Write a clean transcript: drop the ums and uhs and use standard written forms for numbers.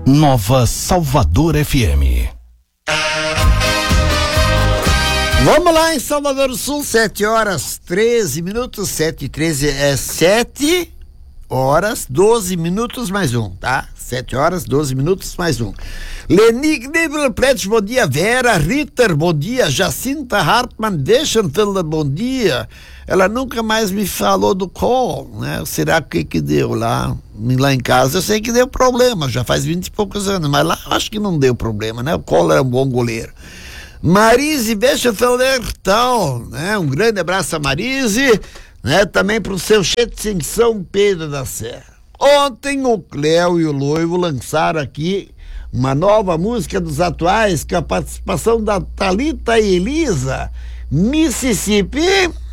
Nova Salvador FM. Vamos lá em Salvador do Sul, 7h13, 7h13 é 7 horas, 12 minutos mais um, tá? 7 horas, 12 minutos mais um. Lenig Nebel Pretz, bom dia. Vera Ritter, bom dia. Jacinta Hartmann Deschenfelder, bom dia. Ela nunca mais me falou do call, né? Será que deu lá em casa? Eu sei que deu problema, já faz 20 e poucos anos, mas lá eu acho que não deu problema, né? O call era um bom goleiro. Marise Deschenfelder, tal, né? Um grande abraço a Marise, né? Também pro seu Chetzing São Pedro da Serra. Ontem o Cléo e o Loivo lançaram aqui uma nova música dos atuais com a participação da Thalita e Elisa, Mississippi.